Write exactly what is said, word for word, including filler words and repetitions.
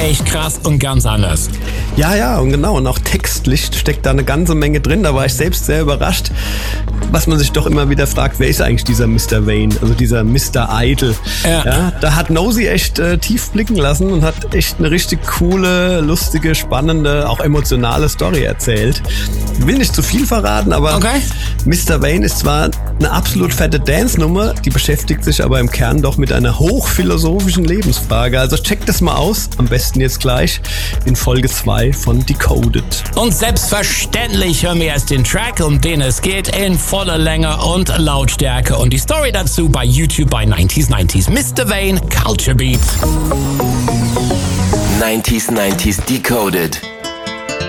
echt krass und ganz anders. Ja, ja, und genau. Und auch textlich steckt da eine ganze Menge drin. Da war ich selbst sehr überrascht, was man sich doch immer wieder fragt, wer ist eigentlich dieser Mister Wayne, also dieser Mister Idol. Ja. Ja, da hat Nosy echt äh, tief blicken lassen und hat echt eine richtig coole, lustige, spannende, auch emotionale Story erzählt. Ich will nicht zu viel verraten, aber Okay. Mister Wayne ist zwar eine absolut fette Dance-Nummer, die beschäftigt sich aber im Kern doch mit einer hochphilosophischen Lebensfrage. Also checkt das mal aus, am besten jetzt gleich in Folge zwei von Decoded. Und selbstverständlich hören wir erst den Track, um den es geht, in voller Länge und Lautstärke. Und die Story dazu bei YouTube bei neunzig neunzig. Mister Wayne, Culture Beat. neunzig neunzig Decoded.